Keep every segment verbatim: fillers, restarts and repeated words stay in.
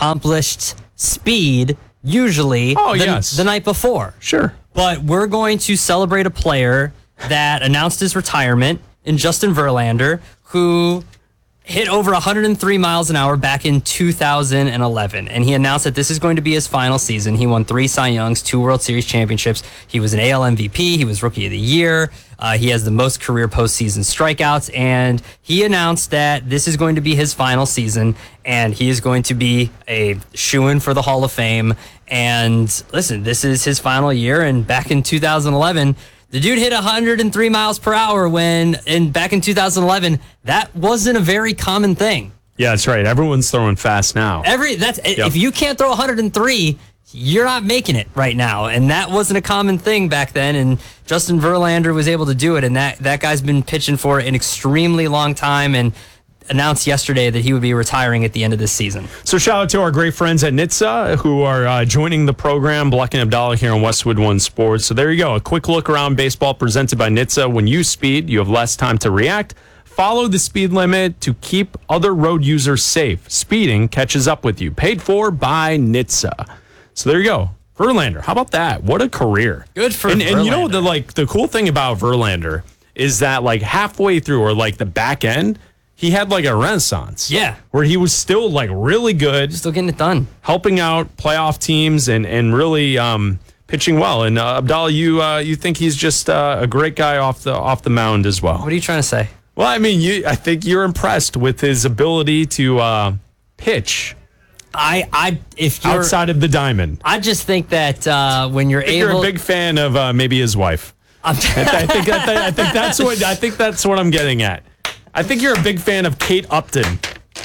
accomplished speed usually oh, the, yes. the night before. Sure. But we're going to celebrate a player that announced his retirement in Justin Verlander, who hit over one hundred three miles an hour back in two thousand eleven. And he announced that this is going to be his final season. He won three Cy Youngs, two World Series championships. He was an A L M V P. He was Rookie of the Year. Uh, he has the most career postseason strikeouts. And he announced that this is going to be his final season. And he is going to be a shoo-in for the Hall of Fame. And listen, this is his final year. And back in two thousand eleven, the dude hit one hundred three miles per hour when, in back in two thousand eleven, that wasn't a very common thing. Yeah, that's right. Everyone's throwing fast now. Every that's Yep. If you can't throw one hundred three, you're not making it right now, and that wasn't a common thing back then. And Justin Verlander was able to do it, and that that guy's been pitching for an extremely long time, and announced yesterday that he would be retiring at the end of this season. So shout out to our great friends at N H T S A who are uh, joining the program, Black and Abdallah here on Westwood One Sports. So there you go, a quick look around baseball presented by N H T S A. When you speed, you have less time to react. Follow the speed limit to keep other road users safe. Speeding catches up with you. Paid for by N H T S A. So there you go. Verlander, how about that? What a career. Good for and, Verlander. And you know, the like the cool thing about Verlander is that like halfway through or like the back end, he had like a renaissance. Yeah. Where he was still like really good. Still getting it done. Helping out playoff teams and, and really um, pitching well. And uh, Abdallah, you uh, you think he's just uh, a great guy off the off the mound as well. What are you trying to say? Well, I mean, you I think you're impressed with his ability to uh, pitch I, I, if you're outside of the diamond. I just think that uh, when you're I think able, you're a big fan of uh, maybe his wife. I'm I, th- I think I, th- I think that's what I think that's what I'm getting at. I think you're a big fan of Kate Upton.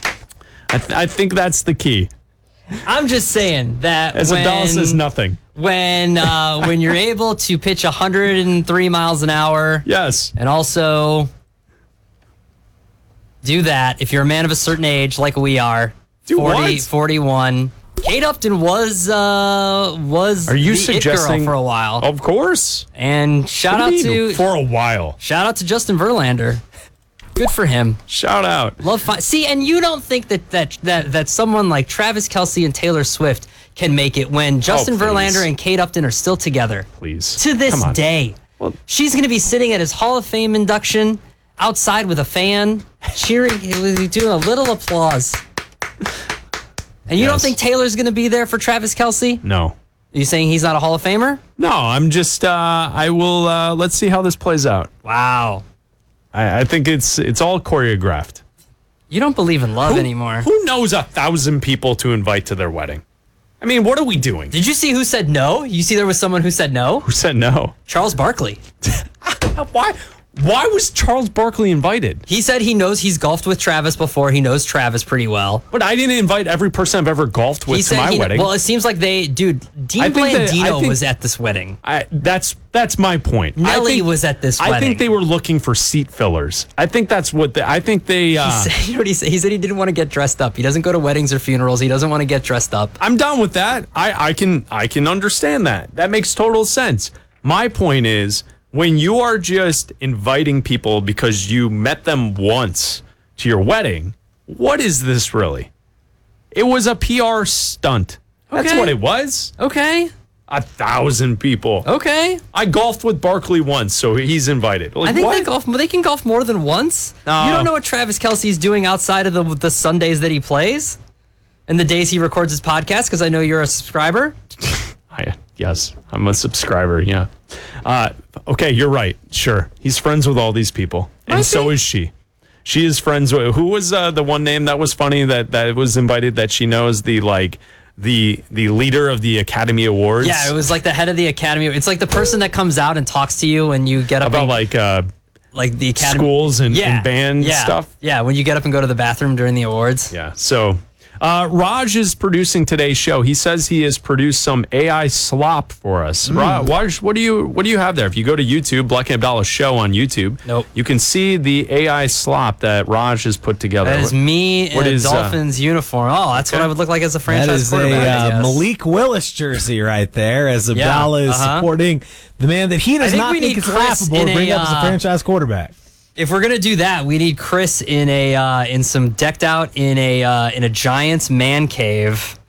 I, th- I think that's the key. I'm just saying that As when, Abdallah says nothing. when uh, when you're able to pitch one hundred three miles an hour, Yes. and also do that if you're a man of a certain age like we are, Do forty, what? forty-one. Kate Upton was uh, was Are you the suggesting it girl for a while, Of course. and shout What out do you mean, to for a while. shout out to Justin Verlander. Good for him. Shout out. Love fi- See, and you don't think that that that that someone like Travis Kelce and Taylor Swift can make it when Justin Oh, please. Letterman and Kate Upton are still together. Please. To this Come on. day. Well- She's going to be sitting at his Hall of Fame induction outside with a fan, cheering, doing a little applause. And you don't Yes. think Taylor's going to be there for Travis Kelce? No. Are you saying he's not a Hall of Famer? No, I'm just uh I will uh let's see how this plays out. Wow. I, I think it's it's all choreographed. You don't believe in love anymore. Who knows a thousand people to invite to their wedding? I mean, what are we doing? Did you see who said no? You see there was someone who said no? Who said no? Charles Barkley. Why why was Charles Barkley invited? He said he knows he's golfed with Travis before. He knows Travis pretty well. But I didn't invite every person I've ever golfed with He to said my he, wedding. well, it seems like they, dude, Dean I think that- I Blandino think- was at this wedding. I, that's that's my point. I Nelly think- was at this I wedding. think they were looking for seat fillers. I think that's what they, I think they. Uh, He said, you know what he said? He said he didn't want to get dressed up. He doesn't go to weddings or funerals. He doesn't want to get dressed up. I'm down with that. I, I can I can understand that. That makes total sense. My point is when you are just inviting people because you met them once to your wedding, what is this really? It was a P R stunt. That's Okay. what it was. Okay. A thousand people. Okay. I golfed with Barkley once, so he's invited. Like, I think what? they golf. They can golf more than once. No. You don't know what Travis Kelce's doing outside of the the Sundays that he plays, and the days he records his podcast. Because I know you're a subscriber. I, yes, I'm a subscriber. Yeah. Uh, okay, you're right. Sure, he's friends with all these people, and I so think- is she. She is friends with. Who was uh, the one name that was funny that that was invited that she knows the like the the leader of the Academy Awards? Yeah, it was like the head of the Academy. It's like the person that comes out and talks to you when you get up about and, like uh, like the Academy schools and, yeah, and band yeah, stuff. Yeah, when you get up and go to the bathroom during the awards. Yeah. So uh, Raj is producing today's show. He says he has produced some A I slop for us. Mm. Ra- Raj, what do you what do you have there? If you go to YouTube, Black and Abdallah show on YouTube, Nope. you can see the A I slop that Raj has put together. That is me in What a is, uh, Dolphins uniform. Oh, that's what okay. I would look like as a That franchise is a quarterback. I uh, guess. Malik Willis jersey right there, as Abdallah is uh-huh. supporting the man that he does think not we think need is Chris laughable to in bring a, up as a uh, franchise quarterback. If we're gonna do that, we need Chris in a uh, in some decked out in a uh, in a Giants man cave